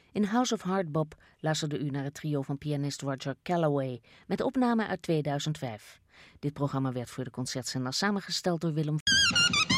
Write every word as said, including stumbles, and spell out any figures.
In House of Hardbop luisterde u naar het trio van pianist Roger Callaway met opname uit tweeduizend vijf. Dit programma werd voor de Concertzender samengesteld door Willem